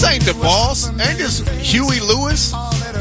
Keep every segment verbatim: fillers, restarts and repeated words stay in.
This ain't the boss. Ain't this Huey Lewis?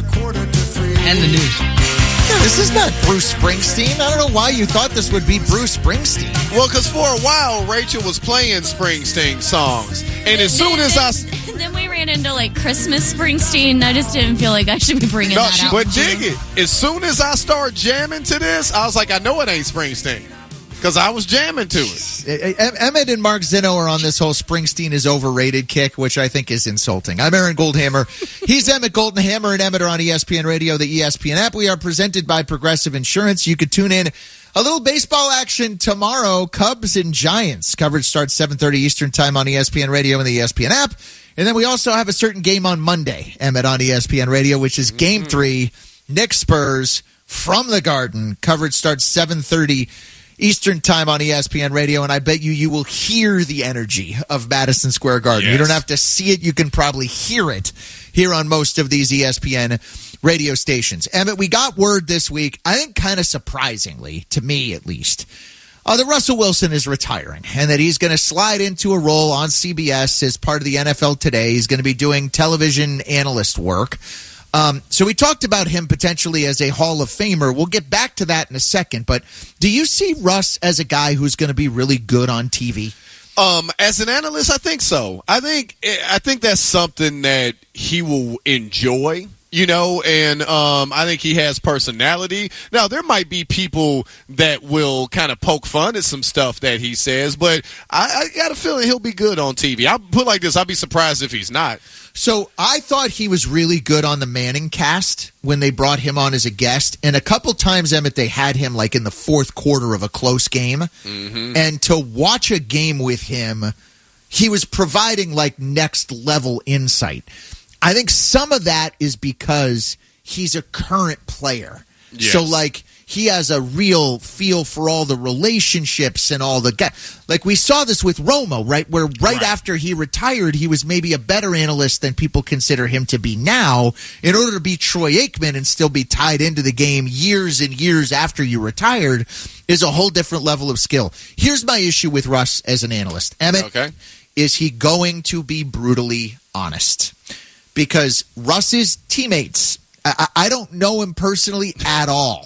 And the news. No, this is not Bruce Springsteen. I don't know why you thought this would be Bruce Springsteen. Well, because for a while, Rachel was playing Springsteen songs. And as soon as I... Then we ran into, like, Christmas Springsteen. I just didn't feel like I should be bringing No, that out. but dig it. As soon as I start jamming to this, I was like, I know it ain't Springsteen. Because I was jamming to it. Emmett and Mark Zinno are on this whole Springsteen is overrated kick, which I think is insulting. I'm Aaron Goldhammer. He's Emmett Goldenhammer, and Emmett are on E S P N Radio, the E S P N app. We are presented by Progressive Insurance. You could tune in. A little baseball action tomorrow. Cubs and Giants. Coverage starts seven thirty Eastern time on E S P N Radio and the E S P N app. And then we also have a certain game on Monday, Emmett, on E S P N Radio, which is Game three, Knicks Spurs from the Garden. Coverage starts seven thirty Eastern time on E S P N Radio, and I bet you you will hear the energy of Madison Square Garden. Yes. You don't have to see it. You can probably hear it here on most of these E S P N radio stations. Emmett, we got word this week, I think kind of surprisingly, to me at least, uh, that Russell Wilson is retiring and that he's going to slide into a role on C B S as part of the N F L Today. He's going to be doing television analyst work. Um, so we talked about him potentially as a Hall of Famer. We'll get back to that in a second. But do you see Russ as a guy who's going to be really good on T V? Um, as an analyst, I think so. I think I think that's something that he will enjoy. You know, and um, I think he has personality. Now, there might be people that will kind of poke fun at some stuff that he says, but I, I got a feeling he'll be good on T V. I'll put it like this. I'll be surprised if he's not. So I thought he was really good on the Manning cast when they brought him on as a guest. And a couple times, Emmett, they had him like in the fourth quarter of a close game. Mm-hmm. And to watch a game with him, he was providing like next level insight. I think some of that is because he's a current player. Yes. So, like, he has a real feel for all the relationships and all the guys. Like, we saw this with Romo, right? Where right, right after he retired, he was maybe a better analyst than people consider him to be now in order to be Troy Aikman and still be tied into the game years and years after you retired is a whole different level of skill. Here's my issue with Russ as an analyst. Emmett, okay. Is he going to be brutally honest? Because Russ's teammates, I, I don't know him personally at all.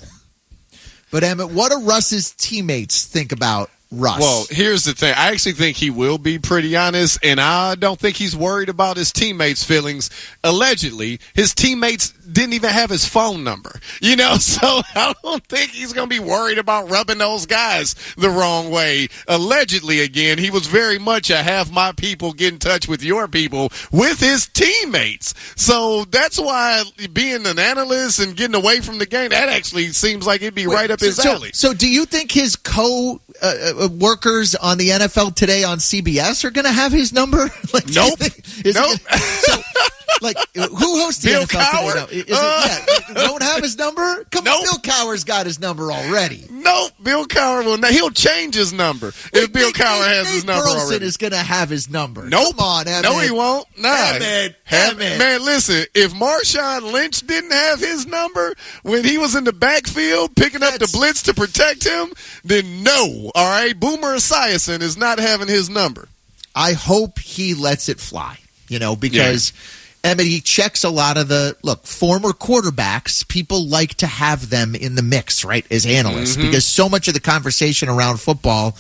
But, Emmett, what do Russ's teammates think about Russ? Well, here's the thing. I actually think he will be pretty honest, and I don't think he's worried about his teammates' feelings. Allegedly, his teammates didn't even have his phone number. You know, so I don't think he's going to be worried about rubbing those guys the wrong way. Allegedly, again, he was very much a have my people get in touch with your people with his teammates. So that's why being an analyst and getting away from the game, that actually seems like it'd be Wait, right up so, his alley. So, so do you think his co- uh, workers on the N F L Today on C B S are going to have his number? Like, nope. Think, nope. Gonna, so, like, who hosts the Bill N F L Cowher? Today now? Is uh, it, yeah, don't have his number? Come nope. on, Bill Cowher's got his number already. Nope, Bill Cowher will. He'll change his number if Bill Nick, Cowher has Nate his number Burleson already. is going to have his number. Nope. Come on, Emmett. No, he won't. Nah. Emmett. Emmett. Man, listen, if Marshawn Lynch didn't have his number when he was in the backfield picking That's... up the blitz to protect him, then no. All right? Boomer Esiason is not having his number. I hope he lets it fly, you know, because... Yeah. Emmett, he checks a lot of the, look, former quarterbacks, people like to have them in the mix, right, as analysts, mm-hmm. because so much of the conversation around football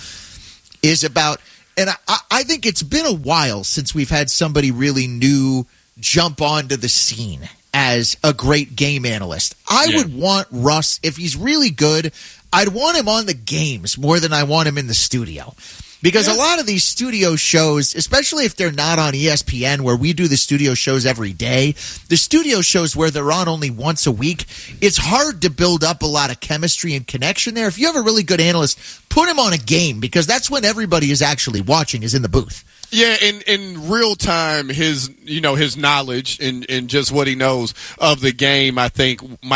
is about, and I, I think it's been a while since we've had somebody really new jump onto the scene as a great game analyst. I yeah. would want Russ, if he's really good, I'd want him on the games more than I want him in the studio. Because yeah. a lot of these studio shows, especially if they're not on E S P N, where we do the studio shows every day, the studio shows where they're on only once a week, it's hard to build up a lot of chemistry and connection there. If you have a really good analyst, put him on a game, because that's when everybody is actually watching, is in the booth. Yeah, in, in real time, his you know his knowledge and, and just what he knows of the game, I think, might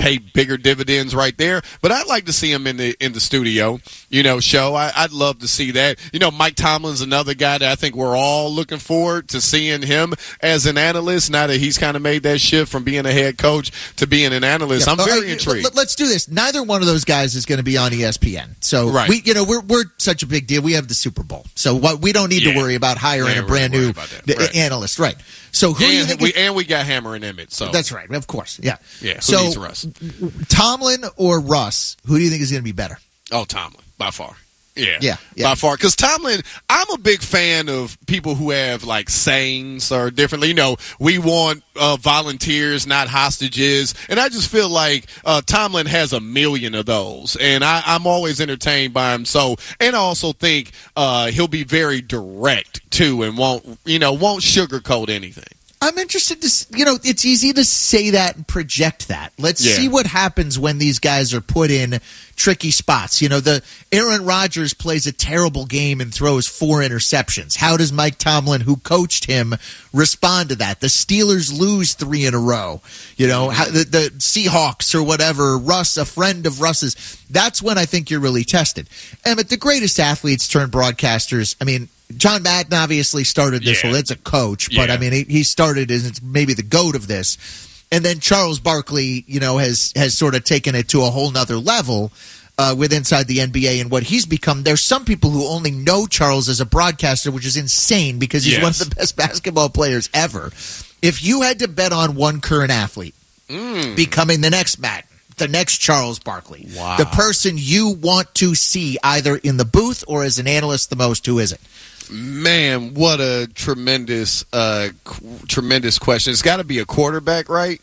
pay bigger dividends right there. But I'd like to see him in the in the studio, you know, show. I, I'd love to see that. You know, Mike Tomlin's another guy that I think we're all looking forward to seeing him as an analyst now that he's kind of made that shift from being a head coach to being an analyst. Yeah, I'm very right, intrigued. Let's do this. Neither one of those guys is going to be on E S P N. So right. we, you know, we're we're such a big deal. We have the Super Bowl, so what we don't need yeah. to worry about hiring a brand new right. analyst, right? So who and do you think? We, is, and we got Hammer and Emmett. So that's right, of course, yeah, yeah. Who so needs Russ? Tomlin or Russ? Who do you think is going to be better? Oh, Tomlin by far. Yeah, yeah, yeah. by far. Because Tomlin, I'm a big fan of people who have like sayings or differently. You know, we want uh, volunteers, not hostages, and I just feel like uh, Tomlin has a million of those, and I, I'm always entertained by him. So, and I also think uh, he'll be very direct too, and won't you know won't sugarcoat anything. I'm interested to, you know, it's easy to say that and project that. Let's yeah. see what happens when these guys are put in tricky spots. You know, the Aaron Rodgers plays a terrible game and throws four interceptions. How does Mike Tomlin, who coached him, respond to that? The Steelers lose three in a row. You know, how, the, the Seahawks or whatever, Russ, a friend of Russ's. That's when I think you're really tested. And but the greatest athletes turn broadcasters, I mean, John Madden obviously started this. Yeah. Well, it's a coach, but yeah. I mean, he, he started as maybe the GOAT of this. And then Charles Barkley, you know, has has sort of taken it to a whole nother level uh, with inside the N B A and what he's become. There's some people who only know Charles as a broadcaster, which is insane because he's yes. one of the best basketball players ever. If you had to bet on one current athlete mm. becoming the next Madden, the next Charles Barkley, wow. the person you want to see either in the booth or as an analyst the most, who is it? Man, what a tremendous, uh, qu- tremendous question. It's got to be a quarterback, right?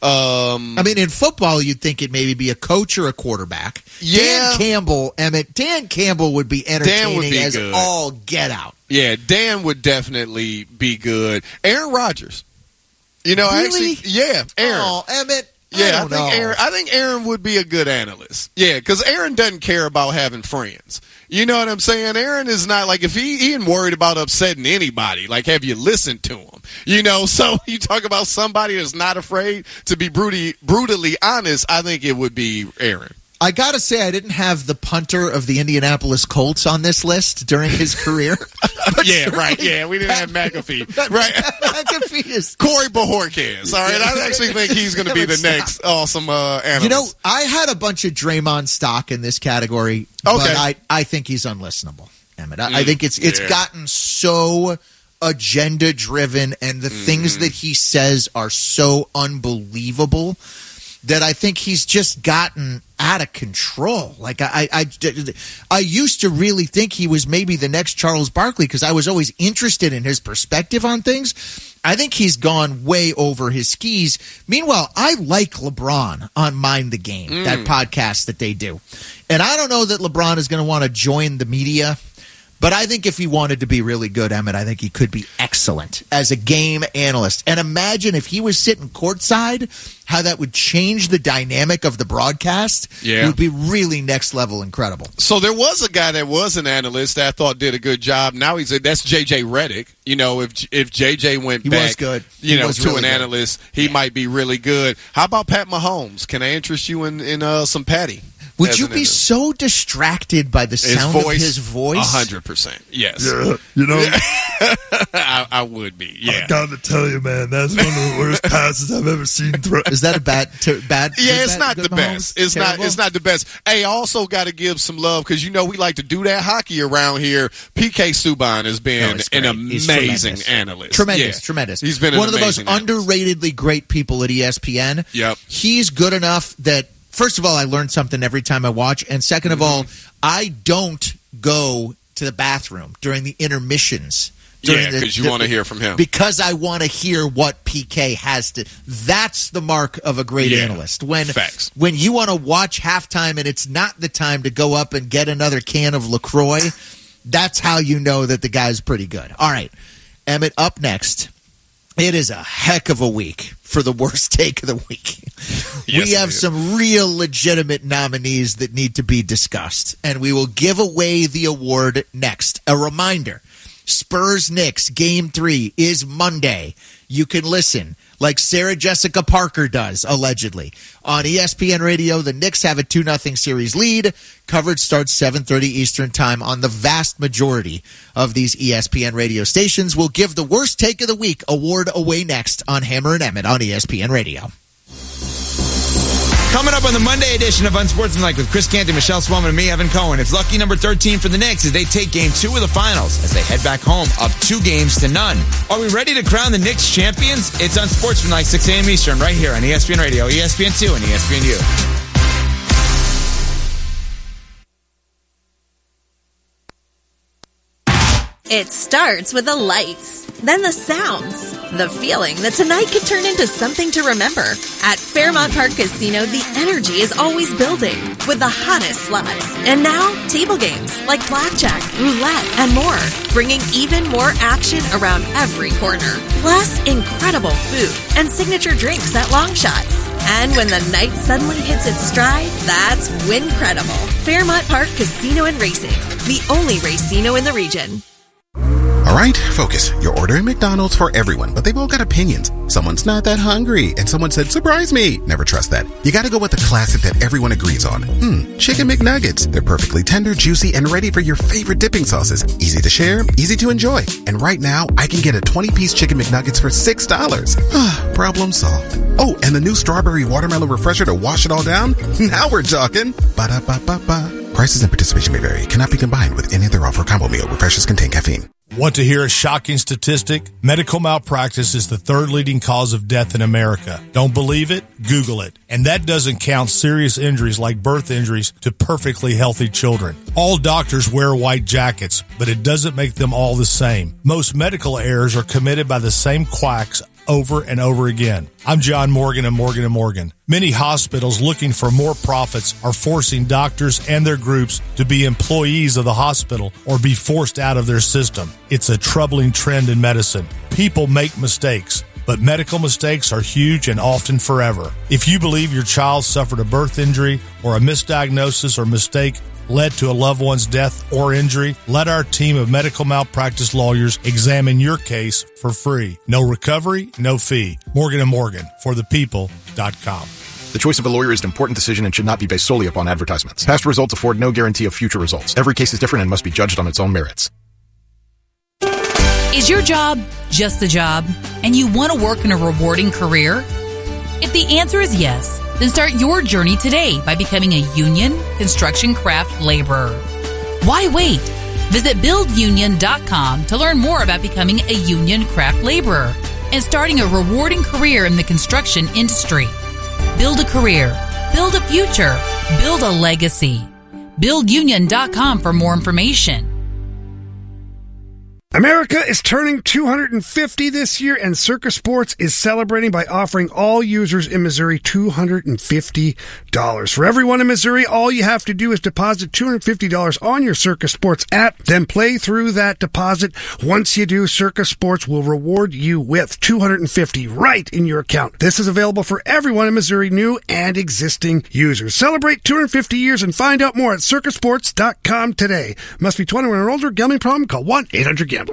Um, I mean, in football, you'd think it maybe be a coach or a quarterback. Yeah. Dan Campbell, Emmett, Dan Campbell would be entertaining would be as good. all get out. Yeah, Dan would definitely be good. Aaron Rodgers. You know, Really? actually, yeah, Aaron. Oh, Emmett. Yeah, I, I, don't think know. Aaron. I think Aaron would be a good analyst. Yeah, because Aaron doesn't care about having friends. You know what I'm saying? Aaron is not like if he, he ain't worried about upsetting anybody. Like, have you listened to him? You know, so you talk about somebody that's not afraid to be brutally brutally honest. I think it would be Aaron. I got to say, I didn't have the punter of the Indianapolis Colts on this list during his career. yeah, right. Yeah, we didn't have McAfee. Right. McAfee is Corey Bojorquez. All right. I actually think he's going to be the next awesome uh, analyst. You know, I had a bunch of Draymond stock in this category, okay. but I, I think he's unlistenable, Emmett. I, Mm, I think it's it's yeah. gotten so agenda driven, and the Mm. things that he says are so unbelievable that I think he's just gotten out of control. Like I, I, I, I used to really think he was maybe the next Charles Barkley because I was always interested in his perspective on things. I think he's gone way over his skis. Meanwhile, I like LeBron on Mind the Game, Mm. that podcast that they do. And I don't know that LeBron is going to want to join the media. But I think if he wanted to be really good, Emmett, I think he could be excellent as a game analyst. And imagine if he was sitting courtside, how that would change the dynamic of the broadcast. Yeah. It would be really next level incredible. So there was a guy that was an analyst that I thought did a good job. Now he's a, that's J J Redick. You know, if if J J went He back, was good. you He know, was to really an good. analyst, he Yeah. might be really good. How about Pat Mahomes? Can I interest you in in uh, some Patty? Would as you an be analyst? so distracted by the His sound voice, of his voice? A hundred percent. Yes, Yeah, you know, I, I would be. I Yeah. gotta tell you, man, that's one of the worst passes I've ever seen throw. Is that a bad? Ter- bad Yeah, it's bad- not good the Mahomes? best. It's Terrible? not. It's not the best. Hey, I also got to give some love because you know we like to do that hockey around here. P K Subban has been No, it's an great. He's amazing tremendous. analyst. Tremendous, Yeah. tremendous. He's been an one of the most amazing analyst. underratedly great people at E S P N. Yep. He's good enough that, first of all, I learn something every time I watch, and second of all, I don't go to the bathroom during the intermissions. during Yeah, the- because you the- want to hear from him. Because I want to hear what P K has to. That's the mark of a great Yeah. analyst. When Facts. when you want to watch halftime and it's not the time to go up and get another can of LaCroix, that's how you know that the guy's pretty good. All right, Emmett, up next. It is a heck of a week for the worst take of the week. Yes, we have it is. some real legitimate nominees that need to be discussed, and we will give away the award next. A reminder, Spurs Knicks game three is Monday. You can listen like Sarah Jessica Parker does, allegedly. On E S P N Radio, the Knicks have a two nothing series lead. Coverage starts seven thirty Eastern Time on the vast majority of these E S P N radio stations. We'll give the Worst Take of the Week award away next on Hammer and Emmett on E S P N Radio. Coming up on the Monday edition of Unsportsmanlike with Chris Canty, Michelle Swellman, and me, Evan Cohen. It's lucky number thirteen for the Knicks as they take game two of the finals as they head back home up two games to none. Are we ready to crown the Knicks champions? It's Unsportsmanlike, six a.m. Eastern, right here on E S P N Radio, E S P N two, and E S P N U. It starts with the lights, then the sounds, the feeling that tonight could turn into something to remember. At Fairmont Park Casino, the energy is always building with the hottest slots. And now, table games like blackjack, roulette, and more, bringing even more action around every corner. Plus, incredible food and signature drinks at Long Shots. And when the night suddenly hits its stride, that's Wincredible. Fairmont Park Casino and Racing, the only racino in the region. All right, focus. You're ordering McDonald's for everyone, but they've all got opinions. Someone's not that hungry, and someone said, surprise me. Never trust that. You gotta go with the classic that everyone agrees on. Hmm, Chicken McNuggets. They're perfectly tender, juicy, and ready for your favorite dipping sauces. Easy to share, easy to enjoy. And right now, I can get a twenty-piece Chicken McNuggets for six dollars. Problem solved. Oh, and the new strawberry watermelon refresher to wash it all down? Now we're talking. Ba-da-ba-ba-ba. Prices and participation may vary. Cannot be combined with any other offer or combo meal. Refreshers contain caffeine. Want to hear a shocking statistic? Medical malpractice is the third leading cause of death in America. Don't believe it? Google it. And that doesn't count serious injuries like birth injuries to perfectly healthy children. All doctors wear white jackets, but it doesn't make them all the same. Most medical errors are committed by the same quacks over and over again. I'm John Morgan of Morgan and Morgan. Many hospitals looking for more profits are forcing doctors and their groups to be employees of the hospital or be forced out of their system. It's a troubling trend in medicine. People make mistakes, but medical mistakes are huge and often forever. If you believe your child suffered a birth injury or a misdiagnosis or mistake led to a loved one's death or injury, let our team of medical malpractice lawyers examine your case for free. No recovery, no fee. Morgan and Morgan, for the people dot com. The choice of a lawyer is an important decision and should not be based solely upon advertisements. Past results afford no guarantee of future results. Every case is different and must be judged on its own merits. Is your job just a job, and you want to work in a rewarding career? If the answer is yes, then start your journey today by becoming a union construction craft laborer. Why wait? Visit build union dot com to learn more about becoming a union craft laborer and starting a rewarding career in the construction industry. Build a career, build a future, build a legacy. build union dot com for more information. America is turning two hundred fifty this year, and Circa Sports is celebrating by offering all users in Missouri two hundred fifty dollars. For everyone in Missouri, all you have to do is deposit two hundred fifty dollars on your Circa Sports app, then play through that deposit. Once you do, Circa Sports will reward you with two hundred fifty dollars right in your account. This is available for everyone in Missouri, new and existing users. Celebrate two hundred fifty years and find out more at circa sports dot com today. Must be twenty-one or older. Gambling problem? Call one eight hundred gambler.